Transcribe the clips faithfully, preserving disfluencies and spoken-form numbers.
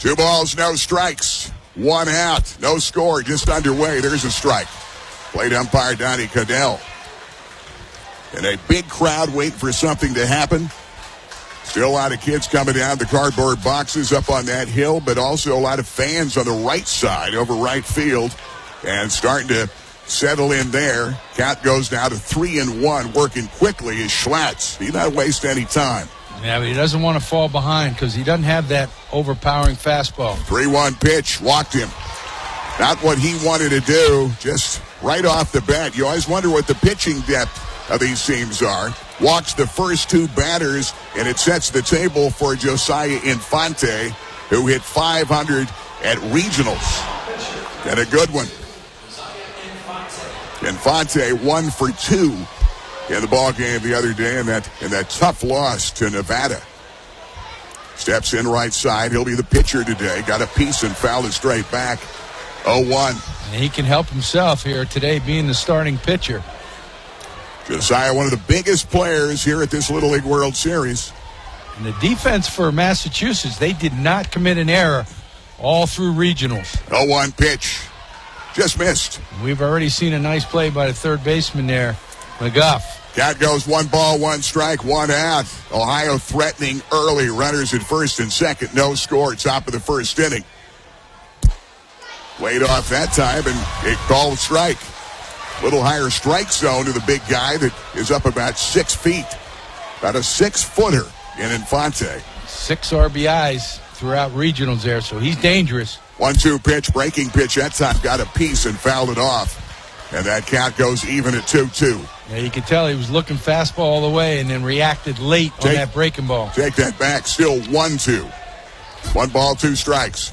Two balls, no strikes. One out. No score, just underway. There's a strike. Plate umpire Donnie Cadell. And a big crowd waiting for something to happen. Still a lot of kids coming down the cardboard boxes up on that hill, but also a lot of fans on the right side over right field. And starting to settle in there. Count goes now to three and one. Working quickly is Schlatt. He not waste any time. Yeah, but he doesn't want to fall behind because he doesn't have that overpowering fastball. three one pitch. Walked him. Not what he wanted to do. Just right off the bat. You always wonder what the pitching depth of these teams are. Walks the first two batters, and it sets the table for Josiah Infante, who hit five hundred at regionals. And a good one. Infante one for two in the ball game the other day in that in that tough loss to Nevada. Steps in right side. He'll be the pitcher today. Got a piece and fouled it straight back. oh one. And he can help himself here today being the starting pitcher. Josiah, one of the biggest players here at this Little League World Series. And the defense for Massachusetts, they did not commit an error all through regionals. oh one pitch. Just missed. We've already seen a nice play by the third baseman there, McGuff. Count goes one ball, one strike, one out. Ohio threatening early. Runners at first and second. No score. Top of the first inning. Laid off that time, and it called strike. Little higher strike zone to the big guy that is up about six feet. About a six-footer in Infante. Six R B Is throughout regionals there, so he's dangerous. one two pitch, breaking pitch. That time got a piece and fouled it off. And that count goes even at two two. Yeah, you could tell he was looking fastball all the way and then reacted late on take, that breaking ball. Take that back. Still one two. One ball, two strikes.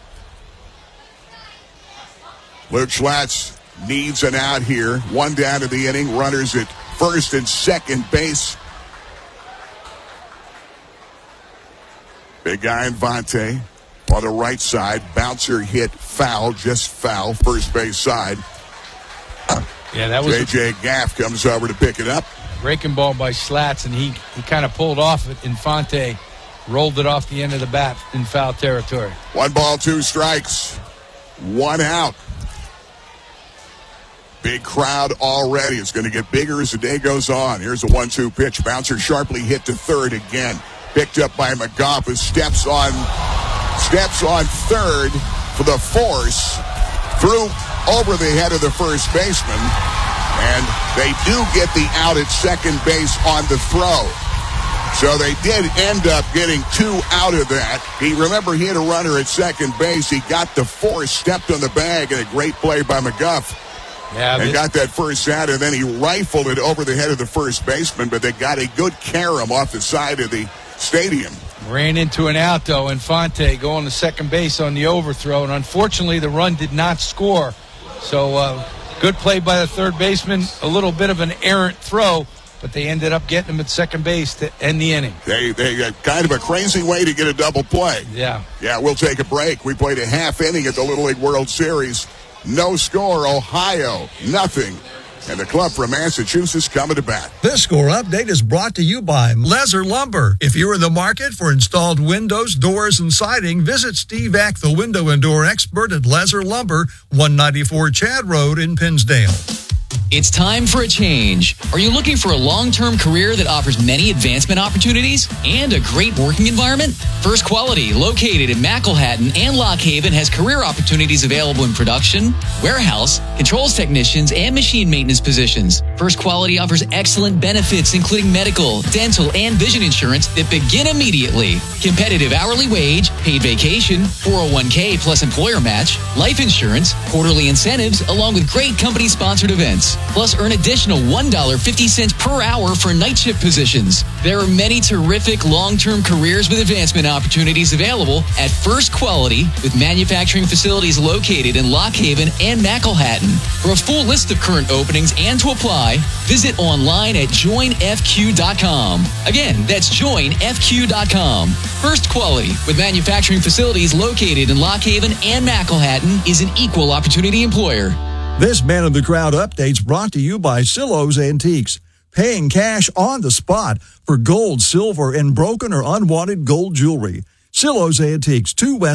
Luke Schlatt needs an out here. One down to the inning. Runners at first and second base. Big guy Infante on the right side. Bouncer hit foul, just foul, first base side. Yeah, that was J J Gaff comes over to pick it up. Breaking ball by Slats, and he, he kind of pulled off it. Infante rolled it off the end of the bat in foul territory. One ball, two strikes. One out. Big crowd already. It's going to get bigger as the day goes on. Here's a one two pitch. Bouncer sharply hit to third again. Picked up by McGough, who steps on, steps on third for the force. Threw over the head of the first baseman. And they do get the out at second base on the throw. So they did end up getting two out of that. He, remember, he had a runner at second base. He got the force, stepped on the bag, and a great play by McGough. Yeah, and but got that first out, and then he rifled it over the head of the first baseman, but they got a good carom off the side of the stadium. Ran into an out, though. Infante going to second base on the overthrow, and unfortunately the run did not score. So uh, good play by the third baseman, a little bit of an errant throw, but they ended up getting him at second base to end the inning. They they got kind of a crazy way to get a double play. Yeah. Yeah, we'll take a break. We played a half inning at the Little League World Series. No score, Ohio, nothing. And the club from Massachusetts coming to bat. This score update is brought to you by Lezer Lumber. If you're in the market for installed windows, doors, and siding, visit Steve Ack, the window and door expert at Lezer Lumber, one ninety-four Chad Road in Pinsdale. It's time for a change. Are you looking for a long-term career that offers many advancement opportunities and a great working environment? First Quality, located in McElhatton and Lock Haven, has career opportunities available in production, warehouse, controls technicians, and machine maintenance positions. First Quality offers excellent benefits, including medical, dental, and vision insurance that begin immediately. Competitive hourly wage, paid vacation, four oh one k plus employer match, life insurance, quarterly incentives, along with great company-sponsored events. Plus, earn additional one dollar and fifty cents per hour for night shift positions. There are many terrific long-term careers with advancement opportunities available at First Quality, with manufacturing facilities located in Lock Haven and McElhatton. For a full list of current openings and to apply, visit online at join f q dot com. Again, that's join f q dot com. First Quality, with manufacturing facilities located in Lock Haven and McElhatton, is an equal opportunity employer. This Man of the Crowd update's brought to you by Silos Antiques. Paying cash on the spot for gold, silver, and broken or unwanted gold jewelry. Silos Antiques, two West